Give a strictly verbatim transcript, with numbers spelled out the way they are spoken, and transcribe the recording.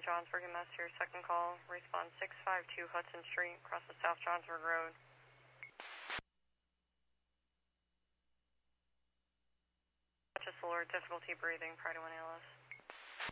Johnsburg and Mass, your second call. Respond six five two Hudson Street, across the South Johnsburg Road. Just alert, difficulty breathing, Pride one A L S.